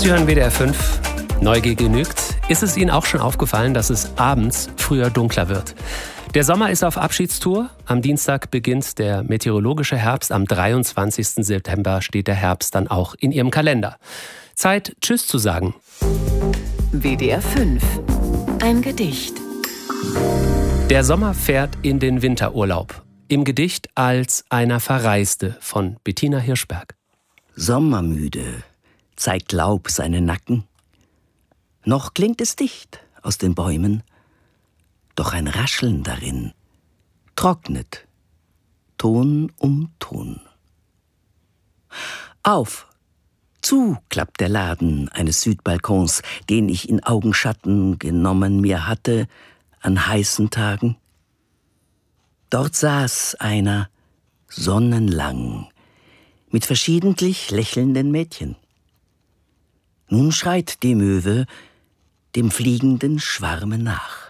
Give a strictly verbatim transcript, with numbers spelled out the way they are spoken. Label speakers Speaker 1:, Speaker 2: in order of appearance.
Speaker 1: Sie hören W D R fünf. Neugier genügt. Ist es Ihnen auch schon aufgefallen, dass es abends früher dunkler wird? Der Sommer ist auf Abschiedstour. Am Dienstag beginnt der meteorologische Herbst. Am dreiundzwanzigsten September steht der Herbst dann auch in Ihrem Kalender. Zeit, Tschüss zu sagen.
Speaker 2: W D R fünf. Ein Gedicht.
Speaker 1: Der Sommer fährt in den Winterurlaub. Im Gedicht als einer Verreiste von Bettina Hirschberg.
Speaker 3: Sommermüde zeigt Laub seine Nacken. Noch klingt es dicht aus den Bäumen, doch ein Rascheln darin trocknet Ton um Ton. Auf, zu klappt der Laden eines Südbalkons, den ich in Augenschatten genommen mir hatte an heißen Tagen. Dort saß einer sonnenlang mit verschiedentlich lächelnden Mädchen. Nun schreit die Möwe dem fliegenden Schwarme nach.